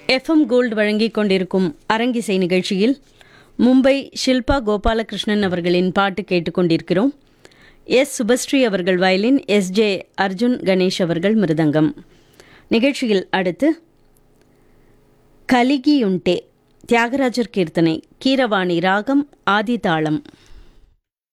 FM gold வழங்கிக் கொண்டிருக்கும் அரங்கிசை நிகழ்ச்சியில் மும்பை ஷில்பா கோபாலகிருஷ்ணன் அவர்களின் பாட்டு கேட்டுக்கொண்டிருக்கிறோம். சுபஸ்ரீ அவர்கள் வயலின், ஜே அர்ஜுன் கணேஷ் அவர்கள் மிருதங்கம். நிகழ்ச்சியில் அடுத்து கலிகியுண்டே தியாகராஜர் கீர்த்தனை, கீரவாணி ராகம், ஆதி தாளம்.